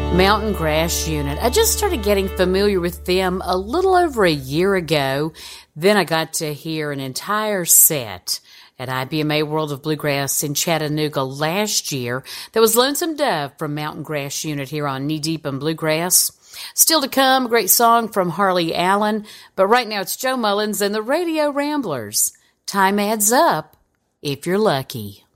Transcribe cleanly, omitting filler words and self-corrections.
Mountain Grass Unit. I just started getting familiar with them a little over a year ago. Then I got to hear an entire set at IBMA World of Bluegrass in Chattanooga last year. That was Lonesome Dove from Mountain Grass Unit here on Knee Deep in Bluegrass. Still to come, a great song from Harley Allen. But right now it's Joe Mullins and the Radio Ramblers. Time adds up if you're lucky.